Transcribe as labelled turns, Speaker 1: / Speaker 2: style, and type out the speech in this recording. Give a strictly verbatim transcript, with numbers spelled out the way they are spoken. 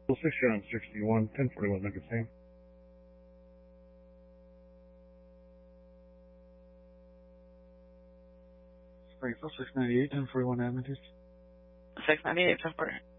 Speaker 1: six John sixty-one, ten forty-one Nicotine.
Speaker 2: Springfield six ninety-eight, ten forty-one Amethyst.
Speaker 3: six ninety-eight, ten forty.